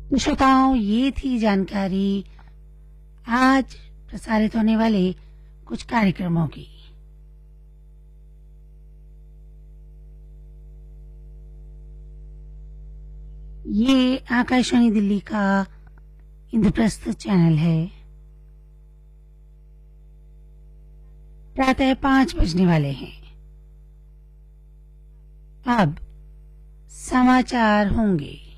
तो श्रोताओं, ये थी जानकारी आज प्रसारित होने वाले कुछ कार्यक्रमों की। ये आकाशवाणी दिल्ली का इंद्रप्रस्थ चैनल है। प्रातः 5 बजने वाले हैं। अब समाचार होंगे।